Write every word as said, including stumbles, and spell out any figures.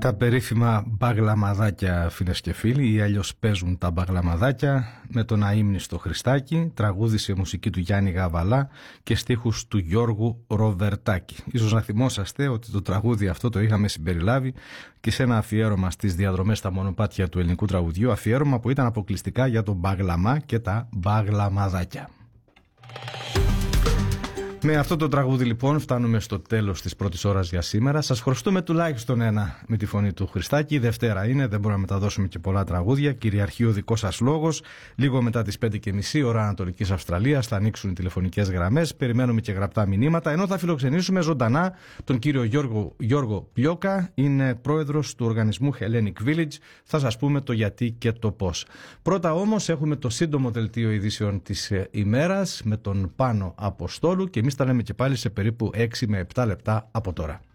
Τα περίφημα μπαγλαμαδάκια, φίλες και φίλοι, ή αλλιώς παίζουν τα μπαγλαμαδάκια, με τον αείμνηστο Χριστάκη, τραγούδι σε μουσική του Γιάννη Γαβαλά και στίχους του Γιώργου Ροβερτάκη. Ίσως να θυμόσαστε ότι το τραγούδι αυτό το είχαμε συμπεριλάβει και σε ένα αφιέρωμα στις διαδρομές στα μονοπάτια του ελληνικού τραγουδιού, αφιέρωμα που ήταν αποκλειστικά για τον μπαγλαμά και τα μπαγλαμαδάκια. Με αυτό το τραγούδι λοιπόν φτάνουμε στο τέλος της πρώτης ώρας για σήμερα. Σας χρωστούμε τουλάχιστον ένα με τη φωνή του Χριστάκη. Δευτέρα είναι, δεν μπορούμε να μεταδώσουμε και πολλά τραγούδια. Κυριαρχεί ο δικός σας λόγος. Λίγο μετά τις πέντε και μισή ώρα Ανατολικής Αυστραλίας θα ανοίξουν οι τηλεφωνικές γραμμές. Περιμένουμε και γραπτά μηνύματα. Ενώ θα φιλοξενήσουμε ζωντανά τον κύριο Γιώργο, Γιώργο Πλιόκα. Είναι πρόεδρος του οργανισμού Hellenic Village. Θα σας πούμε το γιατί και το πώς. Πρώτα όμως έχουμε το σύντομο δελτίο ειδήσεων της ημέρας με τον Πάνο Αποστόλου και εμείς τα λέμε και πάλι σε περίπου έξι με επτά λεπτά από τώρα.